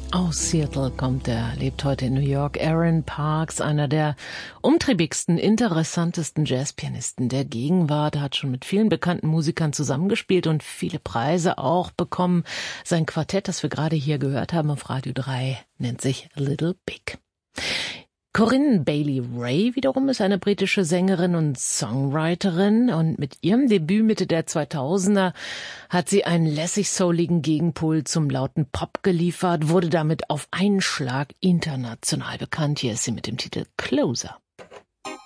Aus Seattle kommt er, lebt heute in New York. Aaron Parks, einer der umtriebigsten, interessantesten Jazzpianisten der Gegenwart, hat schon mit vielen bekannten Musikern zusammengespielt und viele Preise auch bekommen. Sein Quartett, das wir gerade hier gehört haben auf Radio 3, nennt sich Little Big. Corinne Bailey Rae wiederum ist eine britische Sängerin und Songwriterin und mit ihrem Debüt Mitte der 2000er hat sie einen lässig-souligen Gegenpol zum lauten Pop geliefert, wurde damit auf einen Schlag international bekannt. Hier ist sie mit dem Titel Closer.